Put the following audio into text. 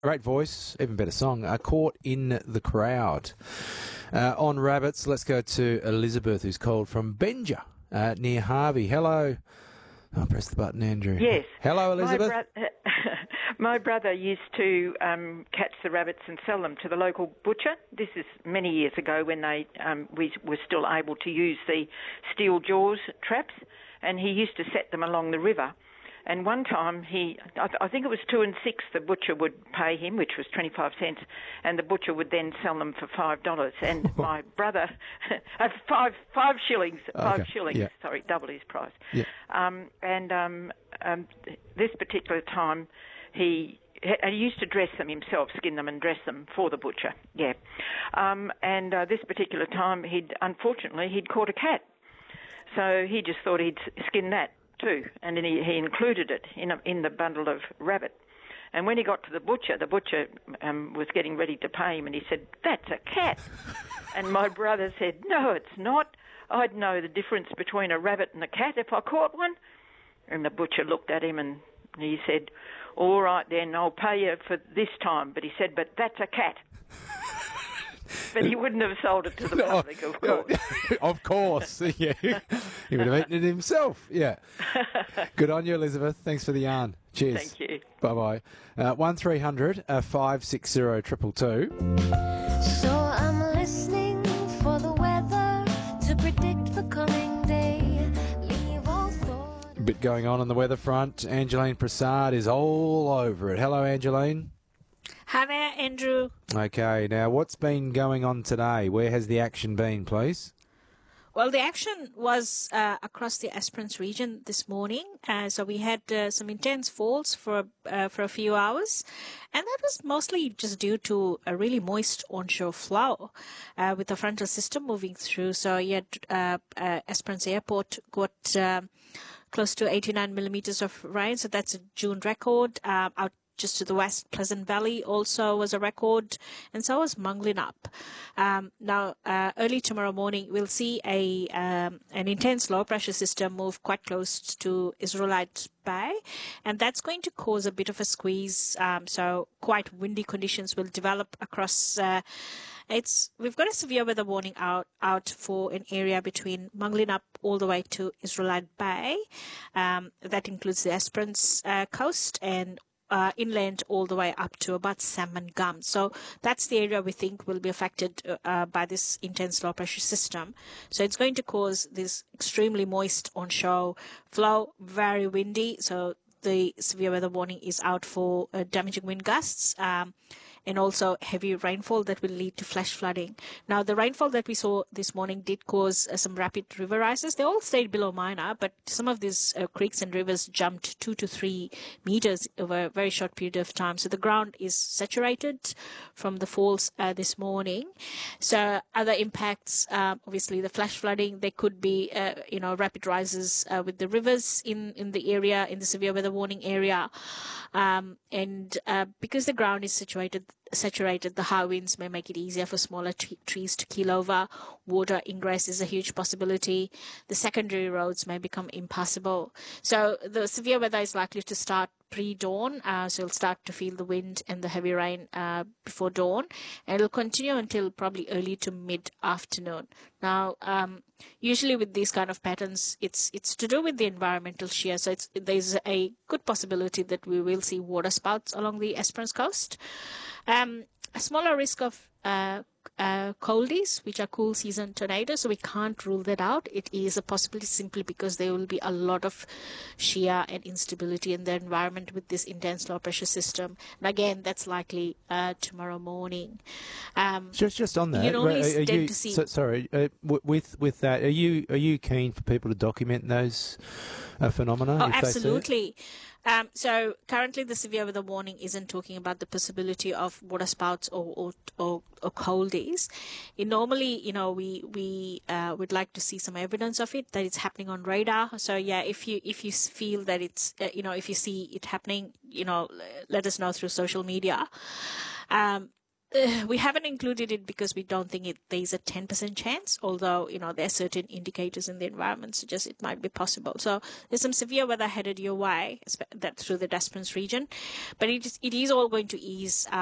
Great voice, even better song. Caught in the Crowd. On rabbits, let's go to Elizabeth, who's called from Benja, near Harvey. Hello. I'll press the button, Andrew. Yes. Hello, Elizabeth. My brother used to catch the rabbits and sell them to the local butcher. This is many years ago when we were still able to use the steel jaws traps, and he used to set them along the river. And one time I think it was 2 and 6, the butcher would pay him, which was 25 cents, and the butcher would then sell them for $5. And my brother, five shillings, yeah. sorry, double his price. Yeah. This particular time, he used to dress them himself, skin them and dress them for the butcher. Yeah. This particular time, he'd caught a cat, so he just thought he'd skin that too, and then he included it in the bundle of rabbit. And when he got to the butcher was getting ready to pay him, and he said, "That's a cat." And my brother said, "No, it's not. I'd know the difference between a rabbit and a cat if I caught one." And the butcher looked at him and he said, "All right then, I'll pay you for this time." But he said, "But that's a cat." But he wouldn't have sold it to the public, of course. Of course, yeah. He would have eaten it himself, yeah. Good on you, Elizabeth. Thanks for the yarn. Cheers. Thank you. Bye-bye. 1300 560 222. So I'm listening for the weather to predict the coming day. Leave all thought. A bit going on the weather front. Angeline Prasad is all over it. Hello, Angeline. Hi there, Andrew. Okay, now what's been going on today? Where has the action been, please? Well, the action was across the Esperance region this morning. So we had some intense falls for a few hours, and that was mostly just due to a really moist onshore flow with the frontal system moving through. So you had Esperance Airport got close to 89 millimeters of rain, so that's a June record. Out just to the west, Pleasant Valley also was a record, and so was Manglinap. Now, early tomorrow morning, we'll see an intense low-pressure system move quite close to Israelite Bay, and that's going to cause a bit of a squeeze. So quite windy conditions will develop across. We've got a severe weather warning out for an area between Manglinap all the way to Israelite Bay. That includes the Esperance coast and inland all the way up to about Salmon Gum. So that's the area we think will be affected by this intense low pressure system. So it's going to cause this extremely moist onshore flow, very windy. So the severe weather warning is out for damaging wind gusts. And also heavy rainfall that will lead to flash flooding. Now, the rainfall that we saw this morning did cause some rapid river rises. They all stayed below minor, but some of these creeks and rivers jumped 2 to 3 meters over a very short period of time. So the ground is saturated from the falls this morning. So other impacts, obviously the flash flooding, there could be, rapid rises with the rivers in the area, in the severe weather warning area. And because the ground is saturated, the high winds may make it easier for smaller trees to keel over. Water ingress is a huge possibility. The secondary roads may become impassable. So the severe weather is likely to start pre-dawn, so you'll start to feel the wind and the heavy rain before dawn, and it'll continue until probably early to mid-afternoon. Now, usually with these kind of patterns, it's to do with the environmental shear, so there's a good possibility that we will see water spouts along the Esperance coast. A smaller risk of coldies, which are cool season tornadoes, so we can't rule that out. It is a possibility simply because there will be a lot of shear and instability in the environment with this intense low pressure system. And again, that's likely tomorrow morning. Just on that, with that, are you keen for people to document those phenomena? Oh, absolutely. So currently the severe weather warning isn't talking about the possibility of water spouts or coldies. Normally, we would like to see some evidence of it, that it's happening on radar. So yeah, if you feel that it's, if you see it happening, let us know through social media. we haven't included it because we don't think there's a 10% chance, although, there are certain indicators in the environment suggest it might be possible. So there's some severe weather headed your way, that through the Esperance region, but it is all going to ease